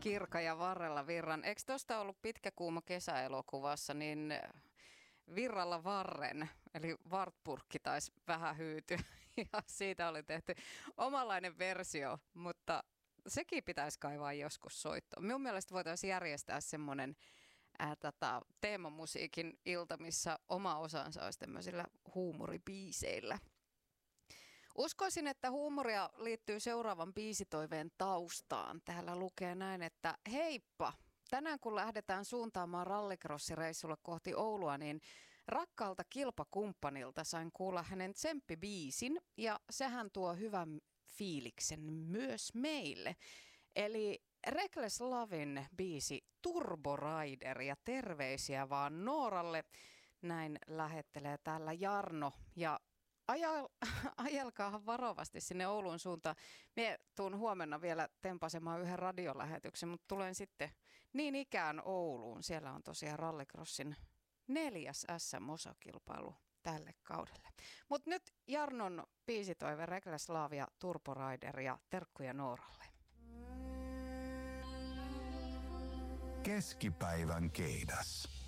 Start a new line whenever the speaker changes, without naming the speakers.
Kirka ja Varrella Virran. Eikö tuosta ollut pitkä kuuma kesäelokuvassa, niin Virralla Varren, eli Wartburg taisi vähän hyytyä ja siitä oli tehty omanlainen versio, mutta sekin pitäisi kaivaa joskus soittoon. Minun mielestä voitaisiin järjestää semmoinen teemamusiikin ilta, missä oma osansa olisi tämmöisillä huumoribiiseillä. Uskoisin, että huumoria liittyy seuraavan biisitoiveen taustaan. Täällä lukee näin, että heippa! Tänään kun lähdetään suuntaamaan rallycrossireissulle kohti Oulua, niin rakkaalta kilpakumppanilta sain kuulla hänen tsemppibiisin ja sehän tuo hyvän fiiliksen myös meille. Eli Reckless Loven biisi Turbo Rider ja terveisiä vaan Nooralle. Näin lähettelee täällä Jarno ja ajelkaahan varovasti sinne Oulun suuntaan. Mie tuun huomenna vielä tempasemaan yhden radiolähetyksen, mutta tulen sitten niin ikään Ouluun. Siellä on tosiaan Rallycrossin 4. SM-osakilpailu tälle kaudelle. Mutta nyt Jarnon biisitoive Reckless Love ja Turbo Rider ja terkkuja Nooralle.
Keskipäivän keidas.